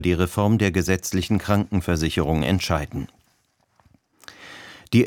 die Reform der gesetzlichen Krankenversicherung entscheiden. Die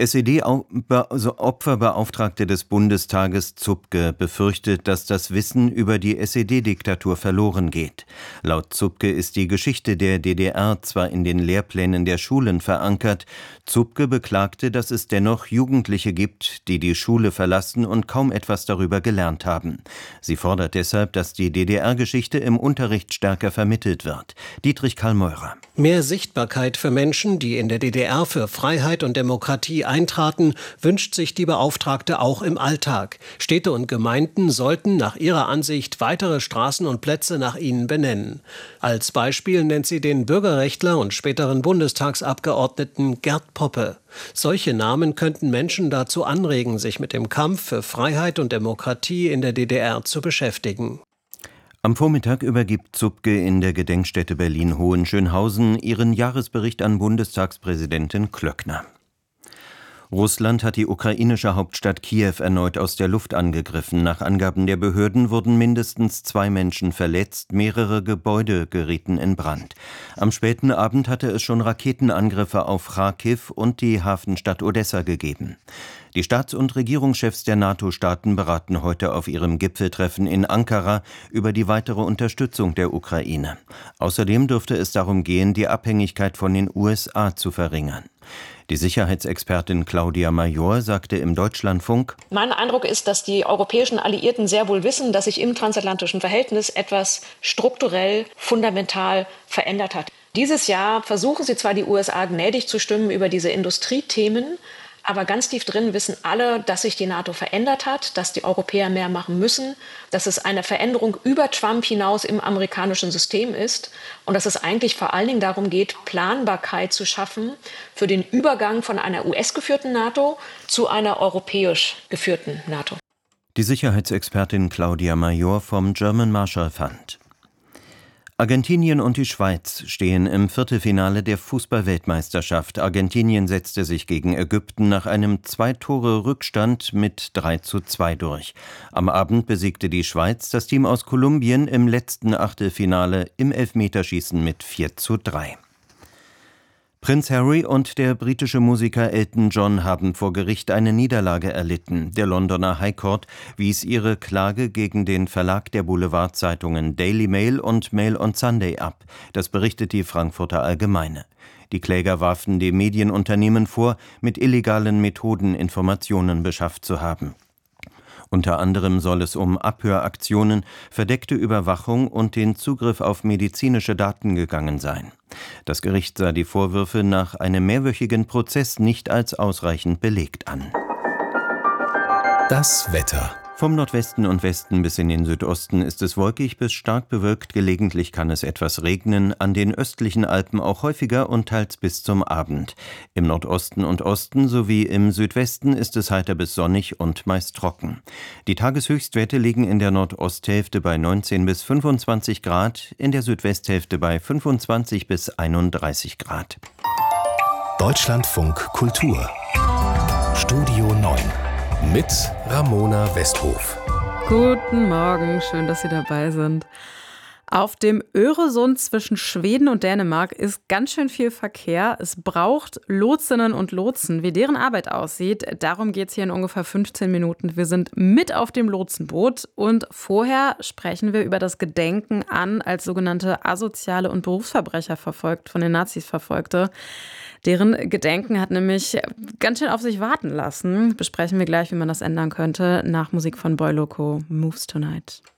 SED-Opferbeauftragte des Bundestages Zupke befürchtet, dass das Wissen über die SED-Diktatur verloren geht. Laut Zupke ist die Geschichte der DDR zwar in den Lehrplänen der Schulen verankert, Zupke beklagte, dass es dennoch Jugendliche gibt, die die Schule verlassen und kaum etwas darüber gelernt haben. Sie fordert deshalb, dass die DDR-Geschichte im Unterricht stärker vermittelt wird. Dietrich Karl-Meurer. Mehr Sichtbarkeit für Menschen, die in der DDR für Freiheit und Demokratie eintraten, wünscht sich die Beauftragte auch im Alltag. Städte und Gemeinden sollten nach ihrer Ansicht weitere Straßen und Plätze nach ihnen benennen. Als Beispiel nennt sie den Bürgerrechtler und späteren Bundestagsabgeordneten Gerd Poppe. Solche Namen könnten Menschen dazu anregen, sich mit dem Kampf für Freiheit und Demokratie in der DDR zu beschäftigen. Am Vormittag übergibt Zupke in der Gedenkstätte Berlin-Hohenschönhausen ihren Jahresbericht an Bundestagspräsidentin Klöckner. Russland hat die ukrainische Hauptstadt Kiew erneut aus der Luft angegriffen. Nach Angaben der Behörden wurden mindestens 2 Menschen verletzt, mehrere Gebäude gerieten in Brand. Am späten Abend hatte es schon Raketenangriffe auf Charkiw und die Hafenstadt Odessa gegeben. Die Staats- und Regierungschefs der NATO-Staaten beraten heute auf ihrem Gipfeltreffen in Ankara über die weitere Unterstützung der Ukraine. Außerdem dürfte es darum gehen, die Abhängigkeit von den USA zu verringern. Die Sicherheitsexpertin Claudia Major sagte im Deutschlandfunk: Mein Eindruck ist, dass die europäischen Alliierten sehr wohl wissen, dass sich im transatlantischen Verhältnis etwas strukturell, fundamental verändert hat. Dieses Jahr versuchen sie zwar, die USA gnädig zu stimmen über diese Industriethemen, aber ganz tief drin wissen alle, dass sich die NATO verändert hat, dass die Europäer mehr machen müssen, dass es eine Veränderung über Trump hinaus im amerikanischen System ist und dass es eigentlich vor allen Dingen darum geht, Planbarkeit zu schaffen für den Übergang von einer US-geführten NATO zu einer europäisch geführten NATO. Die Sicherheitsexpertin Claudia Major vom German Marshall Fund. Argentinien und die Schweiz stehen im Viertelfinale der Fußball-Weltmeisterschaft. Argentinien setzte sich gegen Ägypten nach einem 2-Tore-Rückstand mit 3:2 durch. Am Abend besiegte die Schweiz das Team aus Kolumbien im letzten Achtelfinale im Elfmeterschießen mit 4:3. Prinz Harry und der britische Musiker Elton John haben vor Gericht eine Niederlage erlitten. Der Londoner High Court wies ihre Klage gegen den Verlag der Boulevardzeitungen Daily Mail und Mail on Sunday ab. Das berichtet die Frankfurter Allgemeine. Die Kläger warfen dem Medienunternehmen vor, mit illegalen Methoden Informationen beschafft zu haben. Unter anderem soll es um Abhöraktionen, verdeckte Überwachung und den Zugriff auf medizinische Daten gegangen sein. Das Gericht sah die Vorwürfe nach einem mehrwöchigen Prozess nicht als ausreichend belegt an. Das Wetter. Vom Nordwesten und Westen bis in den Südosten ist es wolkig bis stark bewölkt, gelegentlich kann es etwas regnen, an den östlichen Alpen auch häufiger und teils bis zum Abend. Im Nordosten und Osten sowie im Südwesten ist es heiter bis sonnig und meist trocken. Die Tageshöchstwerte liegen in der Nordosthälfte bei 19 bis 25 Grad, in der Südwesthälfte bei 25 bis 31 Grad. Deutschlandfunk Kultur. Studio 9. Mit Ramona Westhof. Guten Morgen, schön, dass Sie dabei sind. Auf dem Öresund zwischen Schweden und Dänemark ist ganz schön viel Verkehr. Es braucht Lotsinnen und Lotsen. Wie deren Arbeit aussieht, darum geht es hier in ungefähr 15 Minuten. Wir sind mit auf dem Lotsenboot und vorher sprechen wir über das Gedenken an als sogenannte asoziale und Berufsverbrecher verfolgt, von den Nazis verfolgte. Deren Gedenken hat nämlich ganz schön auf sich warten lassen. Besprechen wir gleich, wie man das ändern könnte, nach Musik von Boy Loco, Moves Tonight.